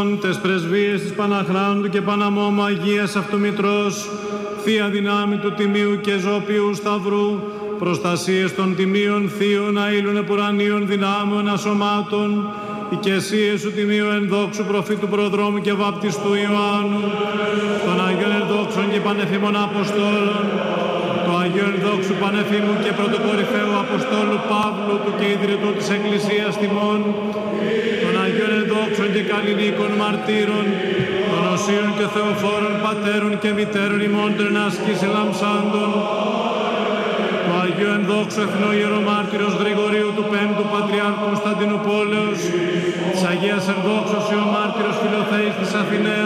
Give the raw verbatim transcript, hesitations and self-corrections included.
τες πρεσβείες της Παναχράντου και Παναμόμου Αγίας Αυτομητρός, Θεία Δυνάμει του Τιμίου και Ζώπιου Σταυρού, προστασίες των Τιμίων Θείων Αήλων Επουρανίων Δυνάμεων Ασωμάτων, οικεσίες του Τιμίου Ενδόξου Προφήτου Προδρόμου και Βαπτιστού Ιωάννου, των Αγίων Ενδόξων και Πανεφήμων Αποστόλων, του Αγίου Ενδόξου Πανεφήμου και Πρωτοκορυφαίου Αποστόλου Παύλου, του και ιδρυτού της Εκκλησίας τιμών, των Αγίων Ενδόξων και Καλλινίκων Μαρτύρων, των Οσίων και Θεοφόρων Πατέρων και Μητέρων ημών των ενάσκης ελαμψάντων, του Αγίου Ενδόξου Εθνού Ιερομάρτυρος Γρηγορίου του Πέμπτου Πατριάρχου Κωνσταντινούπολεως, της Αγίας Ενδόξου Ιωμάρτυρος Φιλοθέης της Αθηναίας,